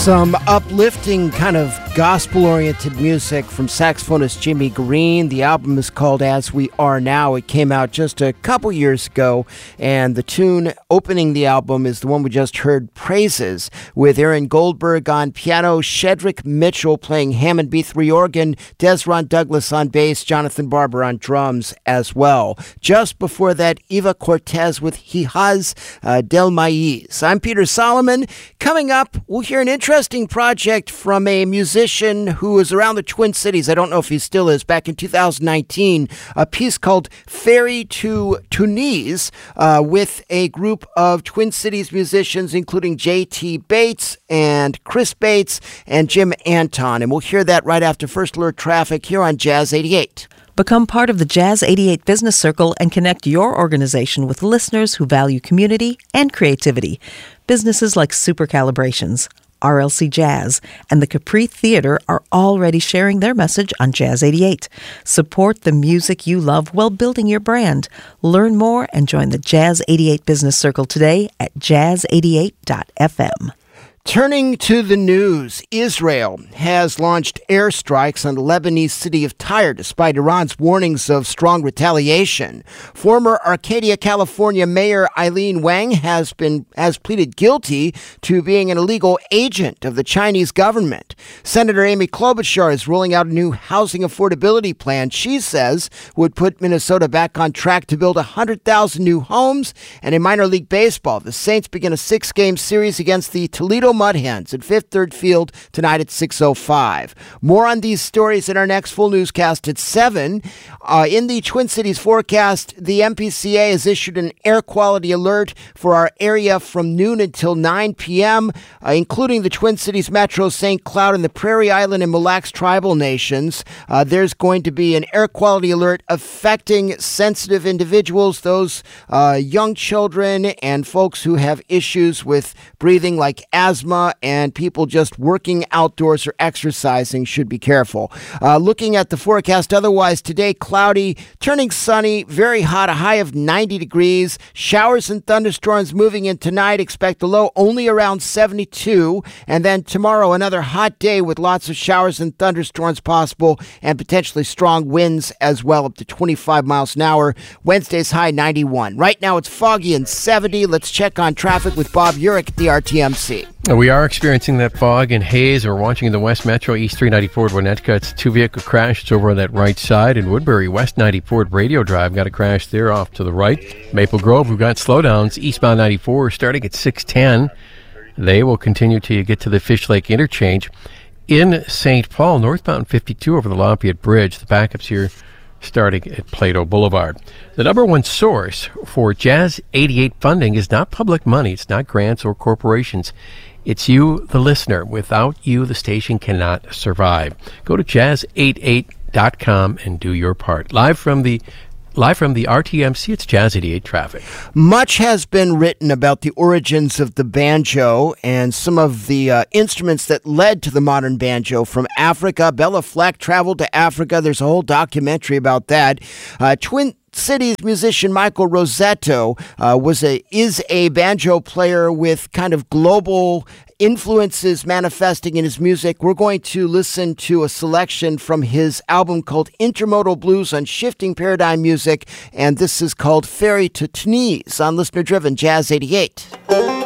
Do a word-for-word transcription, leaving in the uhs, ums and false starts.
Some uplifting kind of gospel-oriented music from saxophonist Jimmy Green. The album is called As We Are Now. It came out just a couple years ago, and the tune opening the album is the one we just heard, Praises, with Aaron Goldberg on piano, Shedrick Mitchell playing Hammond B three organ, Desron Douglas on bass, Jonathan Barber on drums as well. Just before that, Eva Cortez with Hijas uh, del Maíz. I'm Peter Solomon. Coming up, we'll hear an interesting project from a musician who was around the Twin Cities. I don't know if he still is. Back in two thousand nineteen, a piece called Ferry to Tunis uh, with a group of Twin Cities musicians, including J T Bates and Chris Bates and Jim Anton. And we'll hear that right after First Alert Traffic here on Jazz eighty-eight. Become part of the Jazz eighty-eight Business Circle and connect your organization with listeners who value community and creativity. Businesses like Supercalibrations, R L C Jazz, and the Capri Theater are already sharing their message on Jazz eighty-eight. Support the music you love while building your brand. Learn more and join the Jazz eighty-eight Business Circle today at jazz eighty-eight dot f m. Turning to the news, Israel has launched airstrikes on the Lebanese city of Tyre despite Iran's warnings of strong retaliation. Former Arcadia, California Mayor Eileen Wang has been has pleaded guilty to being an illegal agent of the Chinese government. Senator Amy Klobuchar is rolling out a new housing affordability plan she says would put Minnesota back on track to build one hundred thousand new homes. And in minor league baseball, the Saints begin a six-game series against the Toledo Mud Hens at Fifth Third Field tonight at six oh five. More on these stories in our next full newscast at seven. Uh, in the Twin Cities forecast, the M P C A has issued an air quality alert for our area from noon until nine p.m., uh, including the Twin Cities Metro, Saint Cloud, and the Prairie Island and Mille Lacs tribal nations. Uh, there's going to be an air quality alert affecting sensitive individuals, those uh, young children and folks who have issues with breathing like asthma, and people just working outdoors or exercising should be careful. Uh, looking at the forecast otherwise, today cloudy, turning sunny, very hot, a high of ninety degrees. Showers and thunderstorms moving in tonight. Expect a low only around seventy-two. And then tomorrow, another hot day with lots of showers and thunderstorms possible and potentially strong winds as well, up to twenty-five miles an hour. Wednesday's high ninety-one. Right now it's foggy and seventy. Let's check on traffic with Bob Urich at the R T M C. We are experiencing that fog and haze. We're watching the West Metro East three ninety-four at Winnetka. It's a two-vehicle crash. It's over on that right side. In Woodbury, West ninety-four at Radio Drive. Got a crash there off to the right. Maple Grove, we've got slowdowns. Eastbound ninety-four starting at six ten. They will continue till you get to the Fish Lake Interchange. In Saint Paul, northbound fifty-two over the Lafayette Bridge. The backups here starting at Plato Boulevard. The number one source for Jazz eighty-eight funding is not public money. It's not grants or corporations. It's you, the listener. Without you, the station cannot survive. Go to jazz eighty-eight dot com and do your part. Live from the Live from the R T M C, it's Jazz eighty-eight Traffic. Much has been written about the origins of the banjo and some of the uh, instruments that led to the modern banjo from Africa. Bella Fleck traveled to Africa. There's a whole documentary about that. Uh, Twin Cities musician Michael Rosetto uh, was a is a banjo player with kind of global influences manifesting in his music. We're going to listen to a selection from his album called Intermodal Blues on Shifting Paradigm Music, and this is called Ferry to Tunis on Listener Driven Jazz eighty-eight.